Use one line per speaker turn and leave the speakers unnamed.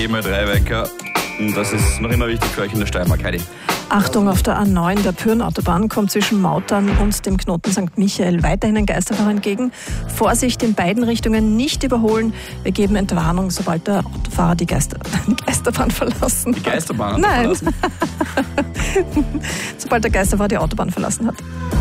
Mal 3 Wecker. Das ist noch immer wichtig für euch in der Steiermark, Heidi.
Achtung, auf der A9 der Pyhrn-Autobahn kommt zwischen Mautern und dem Knoten St. Michael weiterhin ein Geisterfahrer entgegen. Vorsicht, in beiden Richtungen nicht überholen. Wir geben Entwarnung, sobald der Autofahrer die Geisterbahn verlassen hat.
Die Geisterbahn hat
Nein.
verlassen?
Sobald der Geisterfahrer die Autobahn verlassen hat.